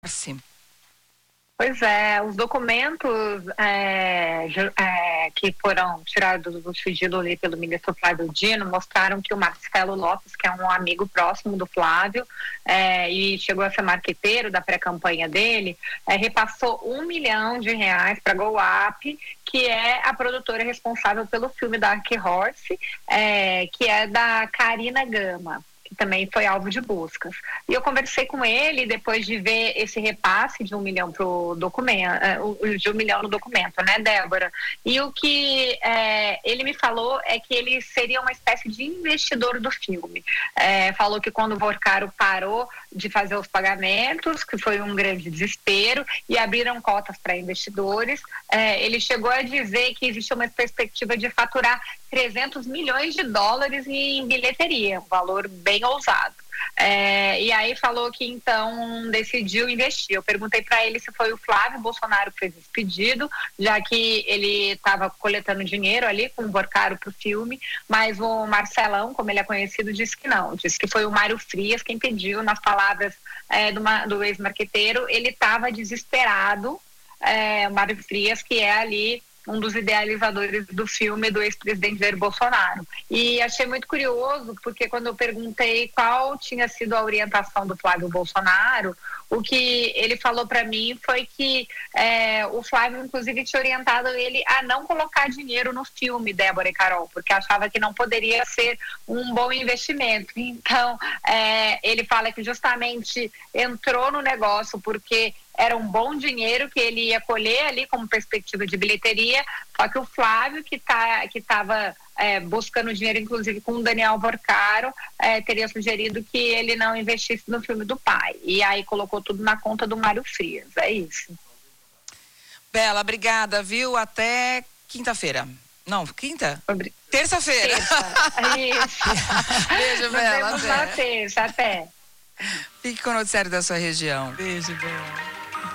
Sim. Pois é, os documentos que foram tirados do sigilo ali pelo ministro Flávio Dino mostraram que o Marcelo Lopes, que é um amigo próximo do Flávio e chegou a ser marqueteiro da pré-campanha dele, repassou R$1 milhão para a GoUp, que é a produtora responsável pelo filme Dark Horse, que é da Karina Gama, que também foi alvo de buscas. E eu conversei com ele depois de ver esse repasse de R$1 milhão pro documento, de R$1 milhão no documento, né, Débora? E o que ele me falou é que ele seria uma espécie de investidor do filme. Falou que quando o Vorcaro parou de fazer os pagamentos, que foi um grande desespero, e abriram cotas para investidores, ele chegou a dizer que existe uma perspectiva de faturar $300 milhões em bilheteria, um valor bem ousado. E aí falou que então decidiu investir. Eu perguntei para ele se foi o Flávio Bolsonaro que fez esse pedido, já que ele estava coletando dinheiro ali com o Vorcaro para o filme, mas o Marcelão, como ele é conhecido, disse que não. Disse que foi o Mário Frias quem pediu. Nas palavras do ex-marqueteiro, ele estava desesperado. O Mário Frias, que é ali um dos idealizadores do filme do ex-presidente Jair Bolsonaro. E achei muito curioso, porque quando eu perguntei qual tinha sido a orientação do Flávio Bolsonaro, o que ele falou para mim foi que o Flávio, inclusive, tinha orientado ele a não colocar dinheiro no filme, Débora e Carol, porque achava que não poderia ser um bom investimento. Então, ele fala que justamente entrou no negócio porque era um bom dinheiro que ele ia colher ali como perspectiva de bilheteria, só que o Flávio, que estava buscando dinheiro, inclusive com o Daniel Vorcaro, teria sugerido que ele não investisse no filme do pai. E aí colocou tudo na conta do Mário Frias. É isso. Bela, obrigada, viu? Até quinta-feira. Não, quinta? Terça-feira. Isso. Beijo, Bela. Nos vemos na terça. Até. Fique com o noticiário da sua região. Beijo, Bela.